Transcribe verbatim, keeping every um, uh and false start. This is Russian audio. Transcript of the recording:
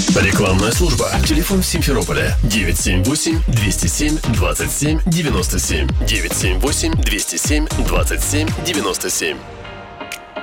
Рекламная служба. Телефон в Симферополе девять семь восемь двести семь двадцать семь девяносто семь. девять семь восемь двести семь двадцать семь девяносто семь.